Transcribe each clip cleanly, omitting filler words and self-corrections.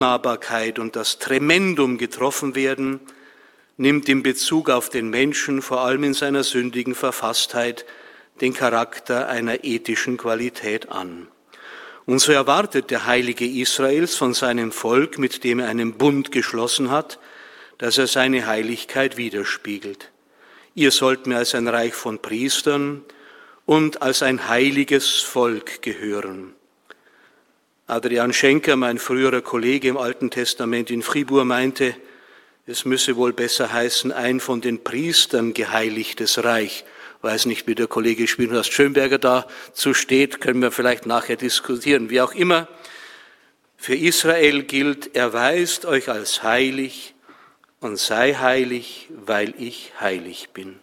Unnahbarkeit und das Tremendum getroffen werden, nimmt in Bezug auf den Menschen, vor allem in seiner sündigen Verfasstheit, den Charakter einer ethischen Qualität an. Und so erwartet der Heilige Israels von seinem Volk, mit dem er einen Bund geschlossen hat, dass er seine Heiligkeit widerspiegelt. Ihr sollt mir als ein Reich von Priestern und als ein heiliges Volk gehören. Adrian Schenker, mein früherer Kollege im Alten Testament in Fribourg, meinte, es müsse wohl besser heißen, ein von den Priestern geheiligtes Reich. Weiß nicht, wie der Kollege Spinoza Schönberger dazu steht, können wir vielleicht nachher diskutieren. Wie auch immer, für Israel gilt, erweist euch als heilig und sei heilig, weil ich heilig bin.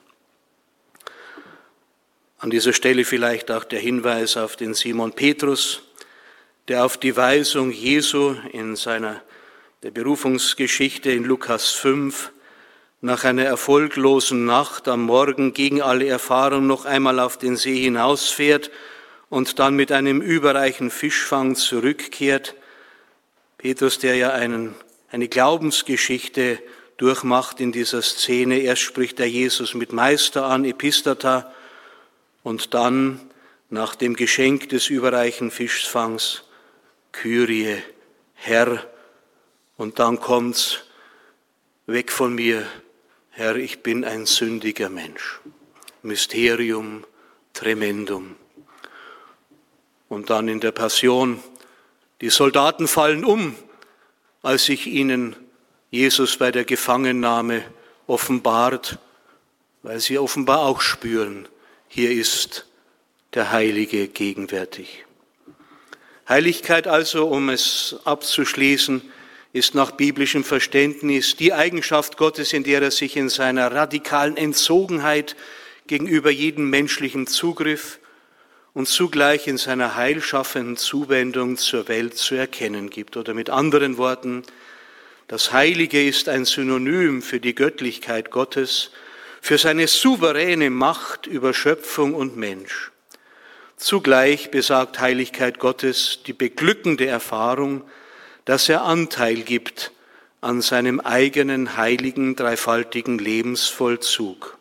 An dieser Stelle vielleicht auch der Hinweis auf den Simon Petrus, der auf die Weisung Jesu in der Berufungsgeschichte in Lukas 5 nach einer erfolglosen Nacht am Morgen gegen alle Erfahrung noch einmal auf den See hinausfährt und dann mit einem überreichen Fischfang zurückkehrt. Petrus, der ja eine Glaubensgeschichte durchmacht in dieser Szene. Erst spricht er Jesus mit Meister an, Epistata, und dann nach dem Geschenk des überreichen Fischfangs, Kyrie, Herr, und dann kommt's, weg von mir, Herr, ich bin ein sündiger Mensch. Mysterium tremendum. Und dann in der Passion, die Soldaten fallen um, als sich ihnen Jesus bei der Gefangennahme offenbart, weil sie offenbar auch spüren, hier ist der Heilige gegenwärtig. Heiligkeit also, um es abzuschließen, ist nach biblischem Verständnis die Eigenschaft Gottes, in der er sich in seiner radikalen Entzogenheit gegenüber jedem menschlichen Zugriff und zugleich in seiner heilschaffenden Zuwendung zur Welt zu erkennen gibt. Oder mit anderen Worten, das Heilige ist ein Synonym für die Göttlichkeit Gottes, für seine souveräne Macht über Schöpfung und Mensch. Zugleich besagt Heiligkeit Gottes die beglückende Erfahrung, dass er Anteil gibt an seinem eigenen heiligen, dreifaltigen Lebensvollzug.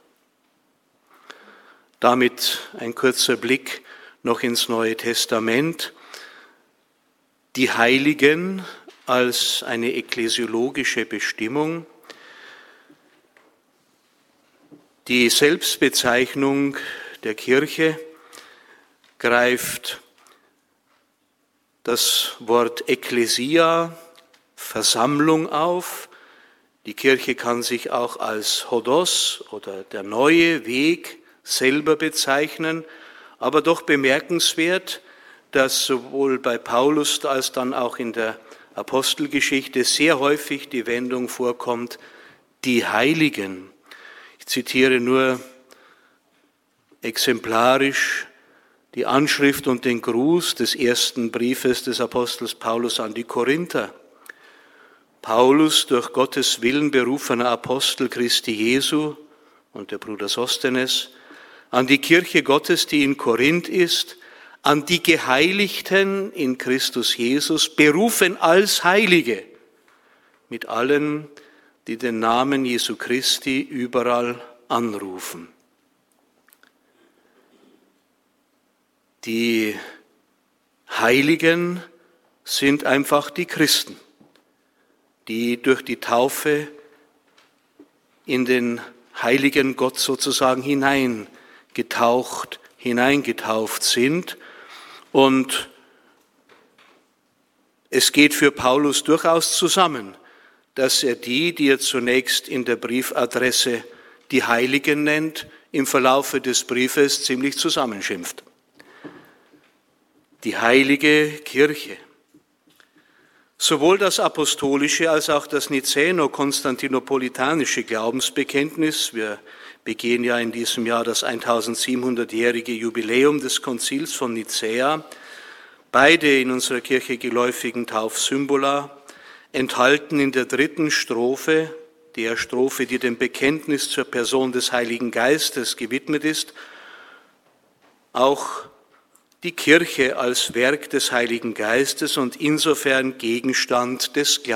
Damit ein kurzer Blick noch ins Neue Testament. Die Heiligen als eine ekklesiologische Bestimmung. Die Selbstbezeichnung der Kirche greift das Wort Ekklesia, Versammlung, auf. Die Kirche kann sich auch als Hodos oder der neue Weg selber bezeichnen, aber doch bemerkenswert, dass sowohl bei Paulus als dann auch in der Apostelgeschichte sehr häufig die Wendung vorkommt, die Heiligen. Ich zitiere nur exemplarisch die Anschrift und den Gruß des ersten Briefes des Apostels Paulus an die Korinther. Paulus, durch Gottes Willen berufener Apostel Christi Jesu, und der Bruder Sosthenes, an die Kirche Gottes, die in Korinth ist, an die Geheiligten in Christus Jesus, berufen als Heilige, mit allen, die den Namen Jesu Christi überall anrufen. Die Heiligen sind einfach die Christen, die durch die Taufe in den heiligen Gott sozusagen hineingetauft sind. Und es geht für Paulus durchaus zusammen, dass er die er zunächst in der Briefadresse die Heiligen nennt, im Verlaufe des Briefes ziemlich zusammenschimpft. Die heilige Kirche. Sowohl das apostolische als auch das nizäno-konstantinopolitanische Glaubensbekenntnis, wir begehen ja in diesem Jahr das 1700-jährige Jubiläum des Konzils von Nicäa, beide in unserer Kirche geläufigen Taufsymbola, enthalten in der 3. Strophe, der Strophe, die dem Bekenntnis zur Person des Heiligen Geistes gewidmet ist, auch die Kirche als Werk des Heiligen Geistes und insofern Gegenstand des